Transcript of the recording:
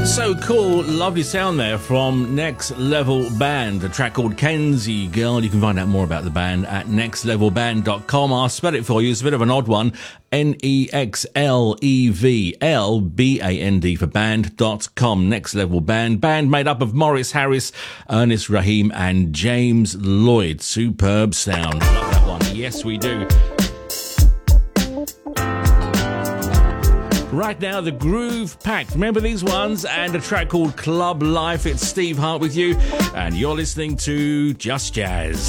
So cool, lovely sound there from Next Level Band, a track called Kenzie Girl. You can find out more about the band at nextlevelband.com. I'll spell it for you, it's a bit of an odd one. NEXLEVLBAND for band.com. Next Level Band. Band made up of Morris Harris, Ernest Rahim and James Lloyd. Superb sound. Love that one. Yes, we do. Right now, the Groove Pact. Remember these ones? And a track called Club Life. It's Steve Hart with you, and you're listening to Just Jazz.